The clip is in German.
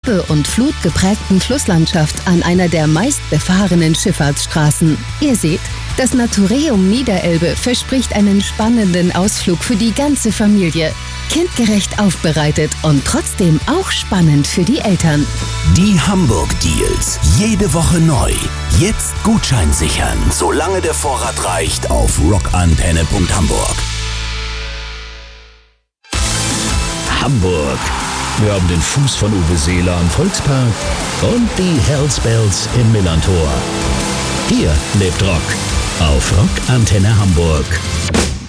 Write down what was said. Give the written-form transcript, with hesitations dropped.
Ebbe- und flutgeprägten Flusslandschaft an einer der meistbefahrenen Schifffahrtsstraßen. Ihr seht, das Natureum Niederelbe verspricht einen spannenden Ausflug für die ganze Familie. Kindgerecht aufbereitet und trotzdem auch spannend für die Eltern. Die Hamburg-Deals. Jede Woche neu. Jetzt Gutschein sichern, solange der Vorrat reicht, auf rockantenne.hamburg. Hamburg. Wir haben den Fuß von Uwe Seeler am Volkspark und die Hells Bells im Millantor. Hier lebt Rock auf Rockantenne Hamburg.